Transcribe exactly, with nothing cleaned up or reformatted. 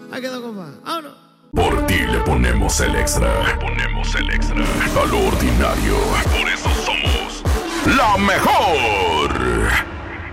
Ahí quedó, compa. Vámonos. Por ti le ponemos el extra. Le ponemos el extra. A lo ordinario. Por eso somos la mejor.